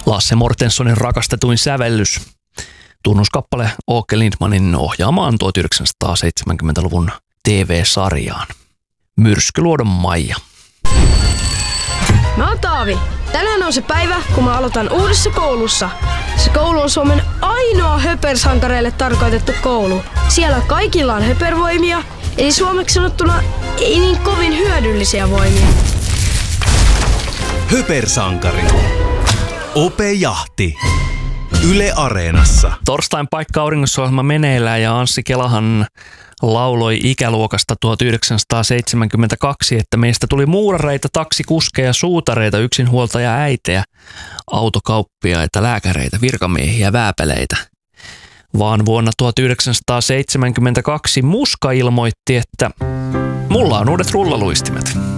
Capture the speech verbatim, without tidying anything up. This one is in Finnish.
Lasse Mortenssonin rakastetuin sävellys. Tunnuskappale Åke Lindmanin ohjaamaan tuhatyhdeksänsataaseitsemänkymmentäluvun T V-sarjaan. Myrskyluodon Maija. Mä oon Taavi. Tänään on se päivä, kun mä aloitan uudessa koulussa. Se koulu on Suomen ainoa höpersankareille tarkoitettu koulu. Siellä kaikilla on höpervoimia, eli suomeksi sanottuna ei niin kovin hyödyllisiä voimia. Höpersankari. Ope Jahti. Yle Areenassa. Torstain paikka auringossa-ohjelma meneillään ja Anssi Kelahan lauloi ikäluokasta tuhatyhdeksänsataaseitsemänkymmentäkaksi, että meistä tuli muurareita, taksikuskeja, suutareita, yksinhuoltaja äitejä, autokauppiaita, lääkäreitä, virkamiehiä, vääpeleitä. Vaan vuonna tuhatyhdeksänsataaseitsemänkymmentäkaksi Muska ilmoitti, että mulla on uudet rullaluistimet.